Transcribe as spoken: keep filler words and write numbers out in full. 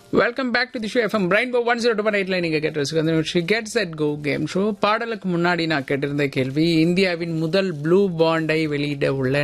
Welcome back to the show FM rainbow one zero two point எயிட்ல நீங்க கேட்டு she gets set go game show. பாடலுக்கு முன்னாடி நான் கேட்டிருந்த கேள்வி, இந்தியாவின் முதல் ப்ளூ பாண்டை வெளியிட உள்ள